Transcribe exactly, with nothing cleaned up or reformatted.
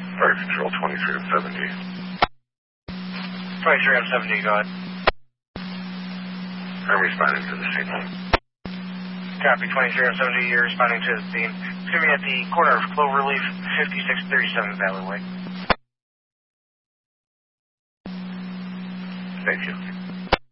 Fire Control twenty-three on seventy. twenty-three on seventy, go ahead. I'm responding to the scene. Copy, twenty-three on seventy, you're responding to the scene. It's going to be at the corner of Cloverleaf, fifty-six thirty-seven Valley Way. Thank you.